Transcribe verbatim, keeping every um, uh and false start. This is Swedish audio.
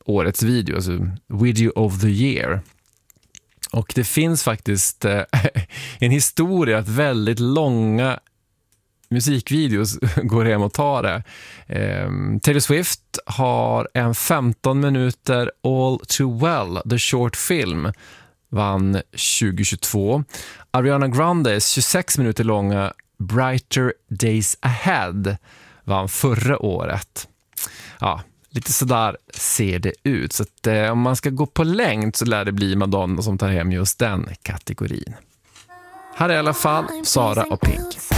årets video, alltså Video of the Year. Och det finns faktiskt eh, en historia att väldigt långa musikvideos går hem och tar det. Eh, Taylor Swift har en femton minuter All Too Well, the short film, vann tjugohundratjugotvå. Ariana Grandes tjugosex minuter långa Brighter Days Ahead vann förra året. Ja, lite sådär ser det ut. Så att, eh, om man ska gå på längd så lär det bli Madonna som tar hem just den kategorin. Här är i alla fall Sara och Pink.